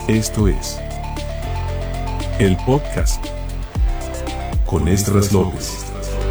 Esto es el podcast con Esdras López.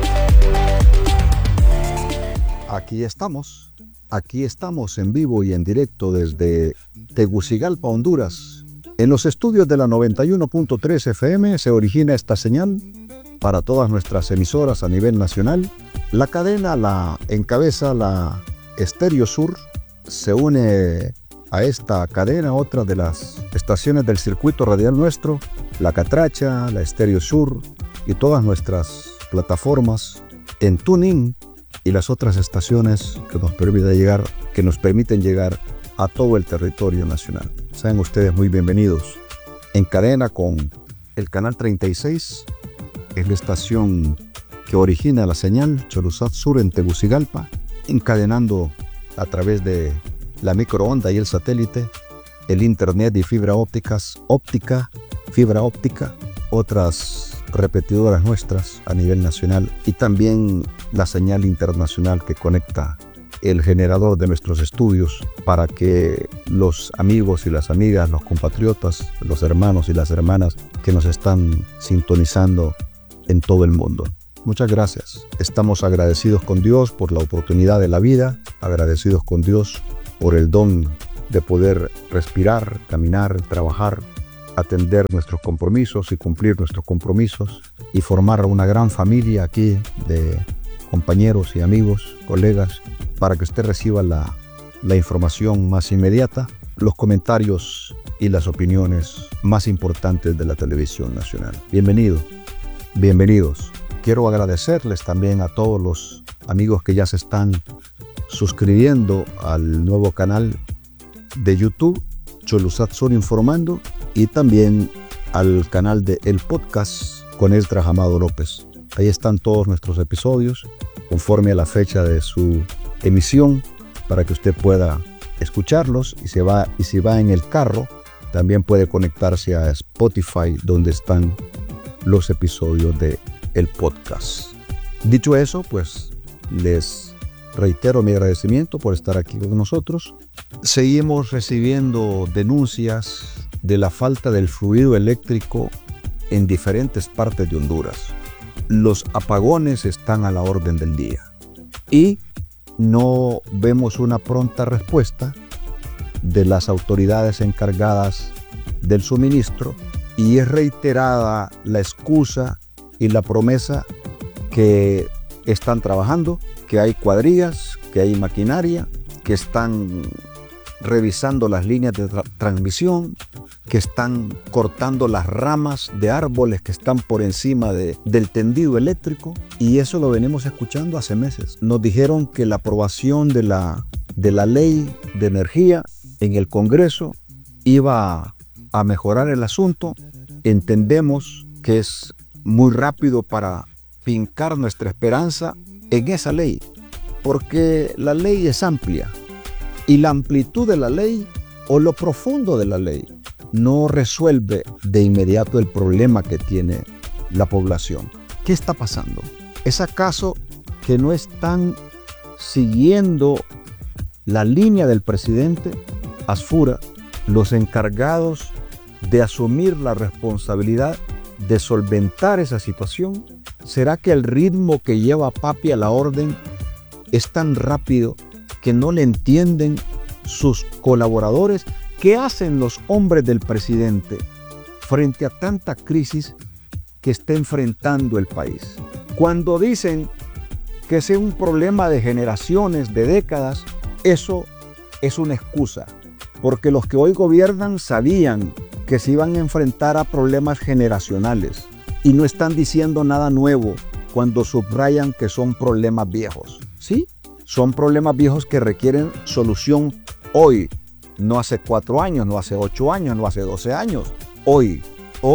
Aquí estamos en vivo y en directo desde Tegucigalpa, Honduras. En los estudios de la 91.3 FM se origina esta señal para todas nuestras emisoras a nivel nacional. La cadena la encabeza la Estéreo Sur. Se une a esta cadena otra de las estaciones del circuito radial nuestro, La Catracha, la Estéreo Sur y todas nuestras plataformas en TuneIn y las otras estaciones que nos permiten llegar a todo el territorio nacional. Sean ustedes muy bienvenidos. En cadena con el canal 36, es la estación que origina la señal Choluzat Sur en Tegucigalpa, encadenando a través de la microonda y el satélite, el internet y fibra óptica, otras repetidoras nuestras a nivel nacional y también la señal internacional que conecta el generador de nuestros estudios para que los amigos y las amigas, los compatriotas, los hermanos y las hermanas que nos están sintonizando en todo el mundo. Muchas gracias. Estamos agradecidos con Dios por la oportunidad de la vida, agradecidos con Dios por el don de poder respirar, caminar, trabajar, atender nuestros compromisos y cumplir nuestros compromisos y formar una gran familia aquí de compañeros y amigos, colegas, para que usted reciba la información más inmediata, los comentarios y las opiniones más importantes de la televisión nacional. Bienvenidos. Quiero agradecerles también a todos los amigos que ya se están suscribiendo al nuevo canal de YouTube, Choluzat Sur Informando, y también al canal de El Podcast con Esdras Amado López. Ahí están todos nuestros episodios, conforme a la fecha de su emisión, para que usted pueda escucharlos. Y si va en el carro, también puede conectarse a Spotify, donde están los episodios de El Podcast. Dicho eso, pues les reitero mi agradecimiento por estar aquí con nosotros. Seguimos recibiendo denuncias de la falta del fluido eléctrico en diferentes partes de Honduras. Los apagones están a la orden del día y no vemos una pronta respuesta de las autoridades encargadas del suministro, y es reiterada la excusa y la promesa que están trabajando, que hay cuadrillas, que hay maquinaria, que están revisando las líneas de transmisión, que están cortando las ramas de árboles que están por encima del tendido eléctrico, y eso lo venimos escuchando hace meses. Nos dijeron que la aprobación de la ley de energía en el Congreso iba a mejorar el asunto. Entendemos que es muy rápido para fincar nuestra esperanza en esa ley, porque la ley es amplia y la amplitud de la ley o lo profundo de la ley no resuelve de inmediato el problema que tiene la población. ¿Qué está pasando? ¿Es acaso que no están siguiendo la línea del presidente Asfura, los encargados de asumir la responsabilidad de solventar esa situación? ¿Será que el ritmo que lleva Papi a la orden es tan rápido que no le entienden sus colaboradores? ¿Qué hacen los hombres del presidente frente a tanta crisis que está enfrentando el país? Cuando dicen que es un problema de generaciones, de décadas, eso es una excusa, porque los que hoy gobiernan sabían que se iban a enfrentar a problemas generacionales y no están diciendo nada nuevo cuando subrayan que son problemas viejos. Sí, son problemas viejos que requieren solución hoy, no hace 4 años, no hace 8 años, no hace 12 años. Hoy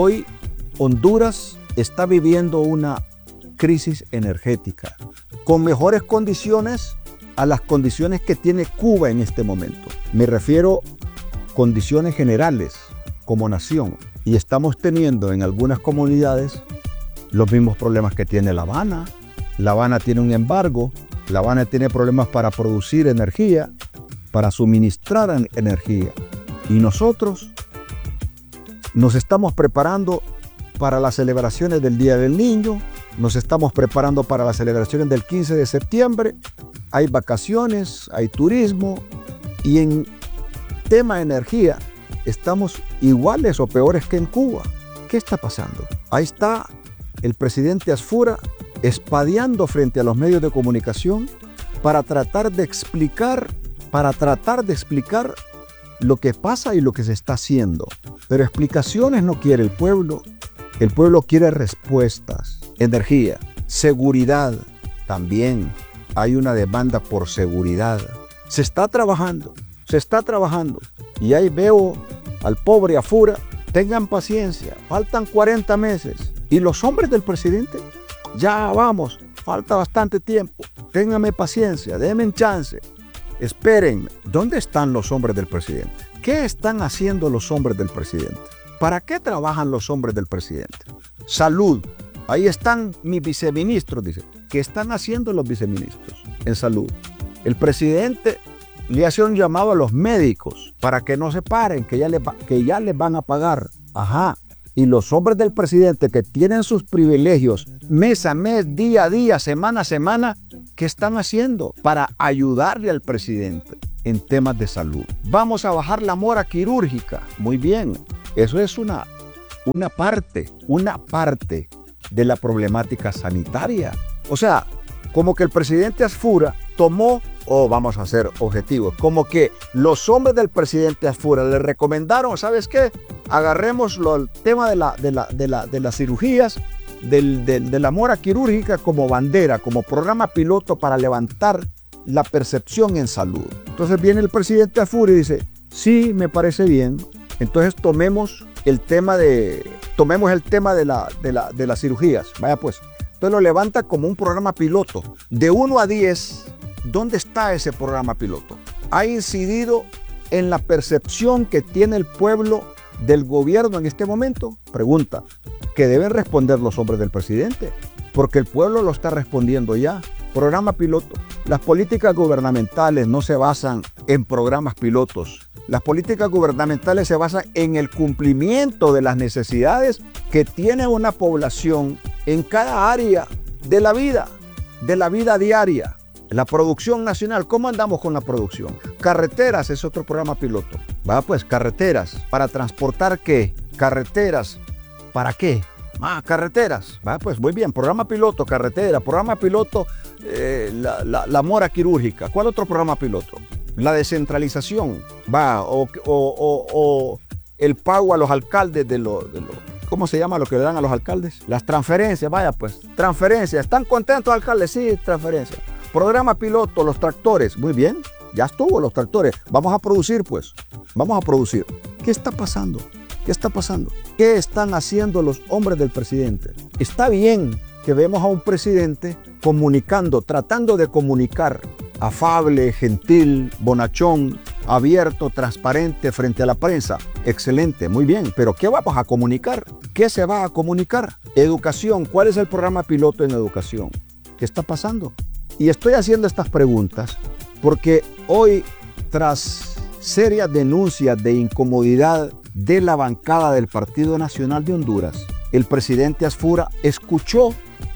Honduras está viviendo una crisis energética con mejores condiciones a las condiciones que tiene Cuba en este momento. Me refiero a condiciones generales como nación, y estamos teniendo en algunas comunidades los mismos problemas que tiene La Habana. La Habana tiene un embargo, La Habana tiene problemas para producir energía, para suministrar energía, y nosotros Nos estamos preparando para las celebraciones del Día del Niño, nos estamos preparando para las celebraciones del 15 de septiembre, hay vacaciones, hay turismo, y en tema energía estamos iguales o peores que en Cuba. ¿Qué está pasando? Ahí está el presidente Asfura espadeando frente a los medios de comunicación para tratar de explicar lo que pasa y lo que se está haciendo. Pero explicaciones no quiere el pueblo quiere respuestas. Energía, seguridad, también hay una demanda por seguridad. Se está trabajando. Y ahí veo al pobre Asfura, tengan paciencia, faltan 40 meses. Y los hombres del presidente, ya vamos, falta bastante tiempo, ténganme paciencia, denme chance, esperen. ¿Dónde están los hombres del presidente? ¿Qué están haciendo los hombres del presidente? ¿Para qué trabajan los hombres del presidente? Salud, ahí están mis viceministros, dice. ¿Qué están haciendo los viceministros en salud? El presidente le hace un llamado a los médicos para que no se paren, que ya les van a pagar. Ajá. Y los hombres del presidente que tienen sus privilegios mes a mes, día a día, semana a semana, ¿qué están haciendo para ayudarle al presidente en temas de salud? Vamos a bajar la mora quirúrgica. Muy bien. Eso es una parte de la problemática sanitaria. O sea, como que el presidente Asfura tomó, vamos a ser objetivos, como que los hombres del presidente Asfura le recomendaron, ¿sabes qué? Agarremos el tema de las cirugías, de la mora quirúrgica como bandera, como programa piloto para levantar la percepción en salud. Entonces viene el presidente Asfura y dice, sí, me parece bien. Entonces tomemos el tema de las cirugías. Vaya pues. Entonces lo levanta como un programa piloto. De 1 a 10, ¿dónde está ese programa piloto? Ha incidido en la percepción que tiene el pueblo del gobierno en este momento. Pregunta, que deben responder los hombres del presidente, porque el pueblo lo está respondiendo ya. Programa piloto. Las políticas gubernamentales no se basan en programas pilotos. Las políticas gubernamentales se basan en el cumplimiento de las necesidades que tiene una población en cada área de la vida diaria. La producción nacional, ¿cómo andamos con la producción? Carreteras es otro programa piloto. Va pues, carreteras. ¿Para transportar qué? Carreteras. ¿Para qué? Carreteras. Va pues, muy bien. Programa piloto, carretera. Programa piloto, la mora quirúrgica. ¿Cuál otro programa piloto? La descentralización. O el pago a los alcaldes de los ¿cómo se llama lo que le dan a los alcaldes? Las transferencias, vaya pues, transferencias. ¿Están contentos alcaldes? Sí, transferencias. Programa piloto, los tractores. Muy bien, ya estuvo los tractores. Vamos a producir pues, vamos a producir. ¿Qué está pasando? ¿Qué está pasando? ¿Qué están haciendo los hombres del presidente? Está bien que vemos a un presidente comunicando, tratando de comunicar, afable, gentil, bonachón, abierto, transparente frente a la prensa. Excelente, muy bien. Pero ¿qué vamos a comunicar? ¿Qué se va a comunicar? Educación. ¿Cuál es el programa piloto en educación? ¿Qué está pasando? Y estoy haciendo estas preguntas porque hoy, tras serias denuncias de incomodidad de la bancada del Partido Nacional de Honduras, el presidente Asfura escuchó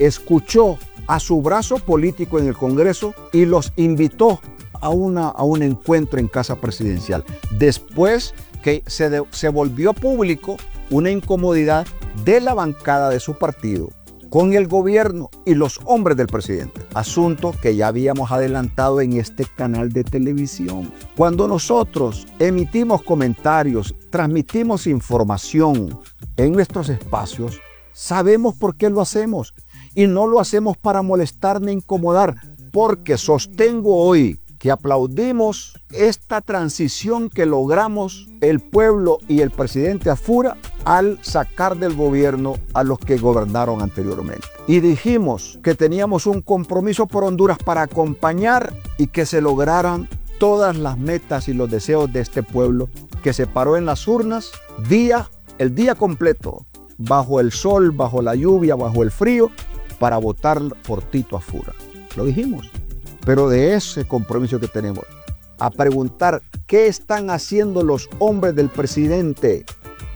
a su brazo político en el Congreso y los invitó a un encuentro en Casa Presidencial. Después que se volvió público una incomodidad de la bancada de su partido con el gobierno y los hombres del presidente. Asunto que ya habíamos adelantado en este canal de televisión. Cuando nosotros emitimos comentarios, transmitimos información en nuestros espacios, sabemos por qué lo hacemos. Y no lo hacemos para molestar ni incomodar, porque sostengo hoy que aplaudimos esta transición que logramos el pueblo y el presidente Asfura al sacar del gobierno a los que gobernaron anteriormente. Y dijimos que teníamos un compromiso por Honduras para acompañar y que se lograran todas las metas y los deseos de este pueblo que se paró en las urnas el día completo, bajo el sol, bajo la lluvia, bajo el frío, para votar por Tito Asfura. Lo dijimos. Pero de ese compromiso que tenemos, a preguntar qué están haciendo los hombres del presidente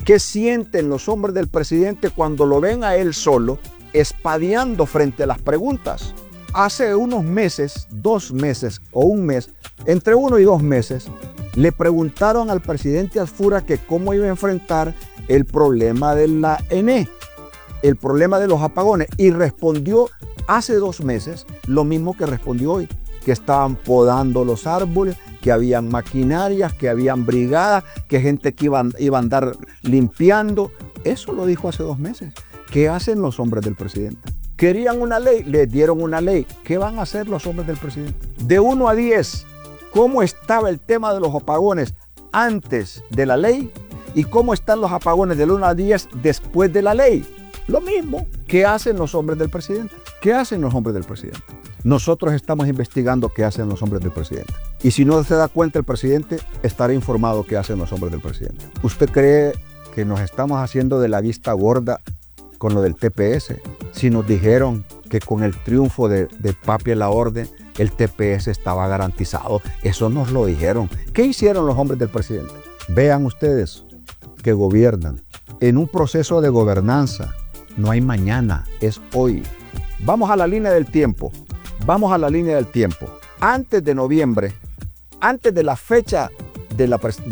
¿Qué sienten los hombres del presidente cuando lo ven a él solo, espadeando frente a las preguntas? Hace unos meses, 2 meses o un mes, entre 1 y 2 meses, le preguntaron al presidente Alfura que cómo iba a enfrentar el problema de la ENE, el problema de los apagones, y respondió hace 2 meses lo mismo que respondió hoy, que estaban podando los árboles, que habían maquinarias, que habían brigadas, que gente que iba a andar limpiando. Eso lo dijo hace 2 meses. ¿Qué hacen los hombres del presidente? Querían una ley, les dieron una ley. ¿Qué van a hacer los hombres del presidente? De 1 a 10, ¿cómo estaba el tema de los apagones antes de la ley? ¿Y cómo están los apagones del 1 a 10 después de la ley? Lo mismo. ¿Qué hacen los hombres del presidente? ¿Qué hacen los hombres del presidente? Nosotros estamos investigando qué hacen los hombres del presidente. Y si no se da cuenta el presidente, estará informado qué hacen los hombres del presidente. ¿Usted cree que nos estamos haciendo de la vista gorda con lo del TPS? Si nos dijeron que con el triunfo de Papi a la Orden, el TPS estaba garantizado. Eso nos lo dijeron. ¿Qué hicieron los hombres del presidente? Vean ustedes que gobiernan en un proceso de gobernanza. No hay mañana, es hoy. Vamos a la línea del tiempo. Vamos a la línea del tiempo. Antes de noviembre, antes de la fecha de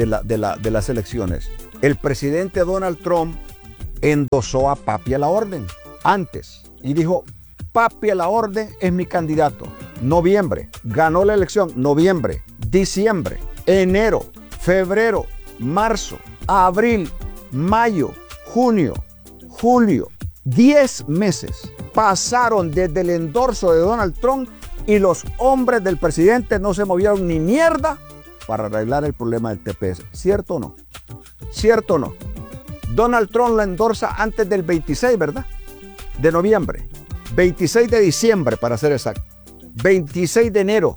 las elecciones, el presidente Donald Trump endosó a Papi a la Orden. Antes. Y dijo, Papi a la Orden es mi candidato. Noviembre. Ganó la elección. Noviembre. Diciembre. Enero. Febrero. Marzo. Abril. Mayo. Junio. Julio. 10 meses pasaron desde el endorso de Donald Trump y los hombres del presidente no se movieron ni mierda para arreglar el problema del TPS. ¿Cierto o no? ¿Cierto o no? Donald Trump la endorsa antes del 26, ¿verdad? De noviembre. 26 de diciembre, para ser exacto. 26 de enero.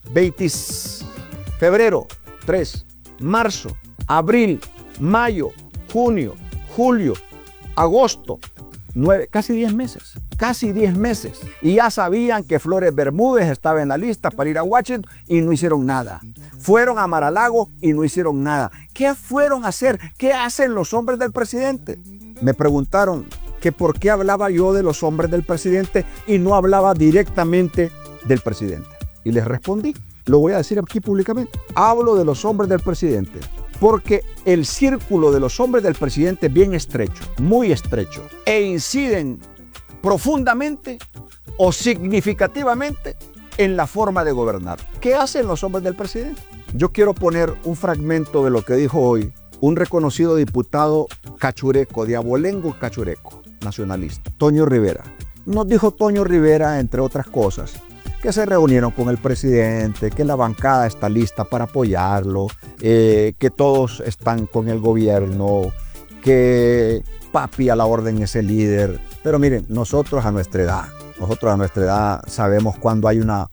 Febrero, 3. Marzo, abril, mayo, junio, julio, agosto. 9, casi 10 meses. Casi 10 meses. Y ya sabían que Flores Bermúdez estaba en la lista para ir a Washington y no hicieron nada. Fueron a Mar-a-Lago y no hicieron nada. ¿Qué fueron a hacer? ¿Qué hacen los hombres del presidente? Me preguntaron que por qué hablaba yo de los hombres del presidente y no hablaba directamente del presidente. Y les respondí, lo voy a decir aquí públicamente. Hablo de los hombres del presidente porque el círculo de los hombres del presidente es bien estrecho, muy estrecho, e inciden profundamente o significativamente en la forma de gobernar. ¿Qué hacen los hombres del presidente? Yo quiero poner un fragmento de lo que dijo hoy un reconocido diputado cachureco, de abolengo cachureco, nacionalista, Toño Rivera. Nos dijo Toño Rivera, entre otras cosas, que se reunieron con el presidente, que la bancada está lista para apoyarlo, que todos están con el gobierno, que Papi a la Orden es el líder. Pero miren, nosotros a nuestra edad sabemos cuando hay una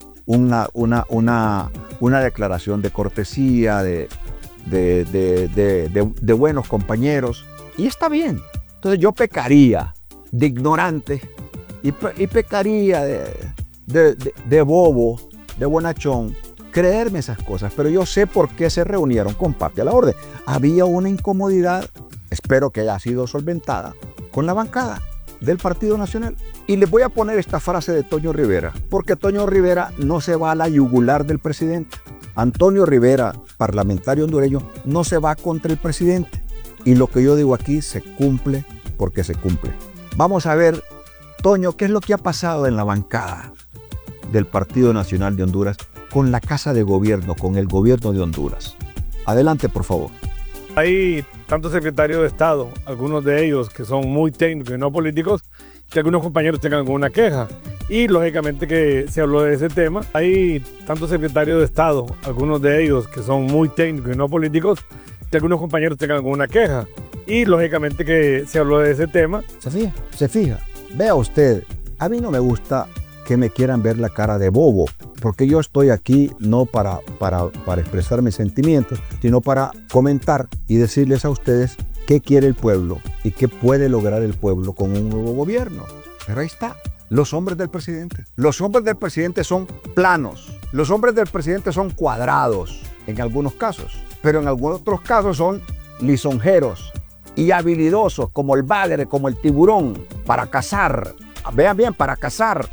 declaración de cortesía, de buenos compañeros, y está bien. Entonces yo pecaría de ignorante y pecaría de bobo, de bonachón, creerme esas cosas, pero yo sé por qué se reunieron con Papi a la Orden. Había una incomodidad, espero que haya sido solventada, con la bancada del Partido Nacional. Y les voy a poner esta frase de Toño Rivera, porque Toño Rivera no se va a la yugular del presidente. Antonio Rivera, parlamentario hondureño, no se va contra el presidente. Y lo que yo digo aquí se cumple porque se cumple. Vamos a ver, Toño, qué es lo que ha pasado en la bancada del Partido Nacional de Honduras con la Casa de Gobierno, con el gobierno de Honduras. Adelante, por favor. Hay tantos secretarios de Estado, algunos de ellos que son muy técnicos y no políticos, que algunos compañeros tengan alguna queja. Y lógicamente que se habló de ese tema. Hay tantos secretarios de Estado, algunos de ellos que son muy técnicos y no políticos, que algunos compañeros tengan alguna queja. Y lógicamente que se habló de ese tema. Se fija. Vea usted, a mí no me gusta que me quieran ver la cara de bobo, porque yo estoy aquí no para expresar mis sentimientos, sino para comentar y decirles a ustedes qué quiere el pueblo y qué puede lograr el pueblo con un nuevo gobierno. Pero ahí está, los hombres del presidente. Los hombres del presidente son planos, los hombres del presidente son cuadrados en algunos casos, pero en algunos otros casos son lisonjeros, y habilidosos como el bagre, como el tiburón, para cazar. Vean bien, para cazar.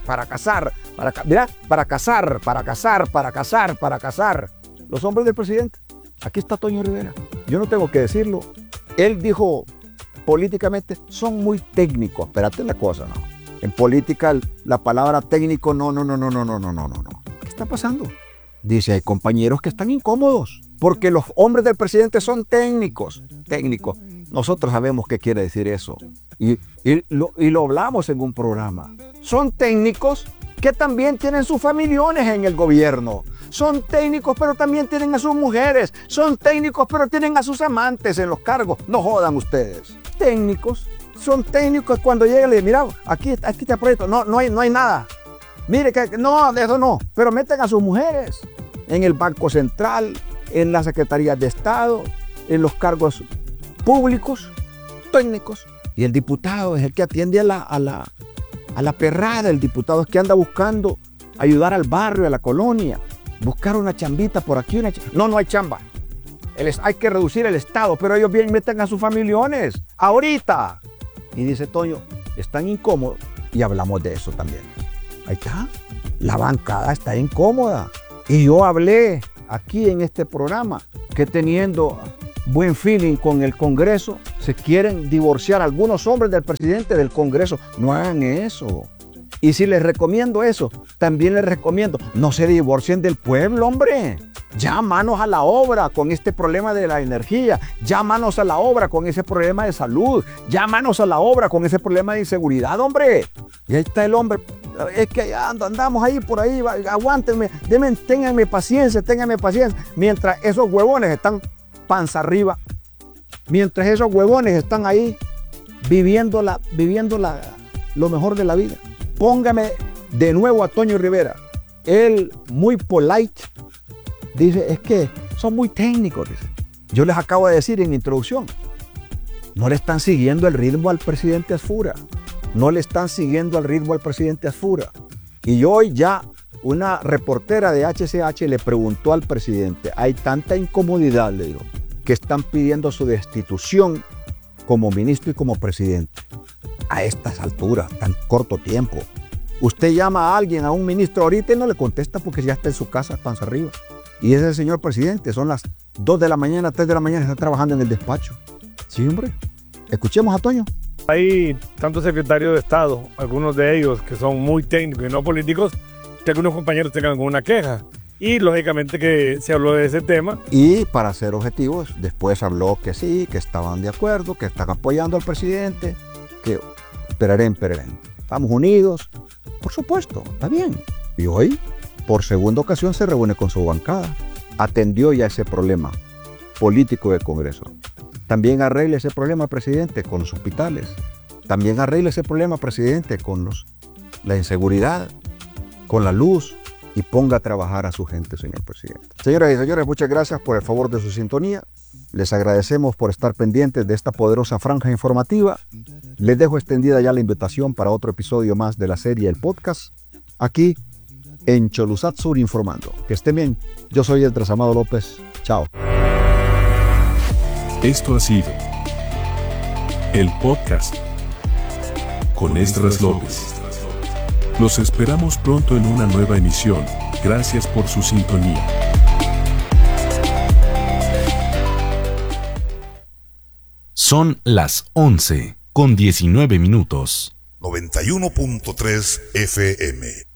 Los hombres del presidente. Aquí está Toño Rivera. Yo no tengo que decirlo. Él dijo políticamente, son muy técnicos. Espérate una cosa, ¿no? En política la palabra técnico, no. ¿Qué está pasando? Dice, hay compañeros que están incómodos porque los hombres del presidente son técnicos. Nosotros sabemos qué quiere decir eso y lo hablamos en un programa. Son técnicos que también tienen sus familiones en el gobierno. Son técnicos, pero también tienen a sus mujeres. Son técnicos, pero tienen a sus amantes en los cargos. No jodan ustedes. Técnicos. Son técnicos cuando llegan y le dicen, mira, aquí está el proyecto. No hay nada. Mire, no, de eso no. Pero meten a sus mujeres en el Banco Central, en la Secretaría de Estado, en los cargos públicos, técnicos. Y el diputado es el que atiende a la perrada. El diputado es que anda buscando ayudar al barrio, a la colonia. Buscar una chambita por aquí. No hay chamba. Hay que reducir el Estado, pero ellos bien meten a sus familiones. Ahorita. Y dice Toño, están incómodos. Y hablamos de eso también. Ahí está. La bancada está incómoda. Y yo hablé aquí en este programa que teniendo buen feeling con el Congreso, se quieren divorciar algunos hombres del presidente del Congreso. No hagan eso. Y si les recomiendo eso, también les recomiendo, no se divorcien del pueblo, hombre. Ya manos a la obra con este problema de la energía. Ya manos a la obra con ese problema de salud. Ya manos a la obra con ese problema de inseguridad, hombre. Y ahí está el hombre. Es que andamos ahí por ahí. Aguántenme, ténganme paciencia. Mientras esos huevones están panza arriba. Mientras esos huevones están ahí viviendo lo mejor de la vida. Póngame de nuevo a Toño Rivera. Él, muy polite, dice, es que son muy técnicos. Dice. Yo les acabo de decir en mi introducción, no le están siguiendo el ritmo al presidente Asfura. Y hoy ya una reportera de HCH le preguntó al presidente, hay tanta incomodidad, le digo, que están pidiendo su destitución como ministro y como presidente. A estas alturas, tan corto tiempo. Usted llama a alguien, a un ministro ahorita y no le contesta porque ya está en su casa, panza arriba. Y ese señor presidente, son las 2 de la mañana, 3 de la mañana, está trabajando en el despacho. Sí, hombre. Escuchemos a Toño. Hay tantos secretarios de Estado, algunos de ellos que son muy técnicos y no políticos, que algunos compañeros tengan alguna queja. Y lógicamente que se habló de ese tema. Y para ser objetivos, después habló que sí, que estaban de acuerdo, que están apoyando al presidente, que pereren. Estamos unidos. Por supuesto, está bien. Y hoy, por segunda ocasión, se reúne con su bancada. Atendió ya ese problema político del Congreso. También arregla ese problema, presidente, con los hospitales. También arregla ese problema, presidente, con la inseguridad, con la luz. Y ponga a trabajar a su gente, señor presidente. Señoras y señores, muchas gracias por el favor de su sintonía. Les agradecemos por estar pendientes de esta poderosa franja informativa. Les dejo extendida ya la invitación para otro episodio más de la serie El Podcast, aquí en Cholusat Sur Informando. Que estén bien. Yo soy Esdras Amado López. Chao. Esto ha sido El Podcast con Esdras López. Los esperamos pronto en una nueva emisión. Gracias por su sintonía. Son las 11:19. 91.3 FM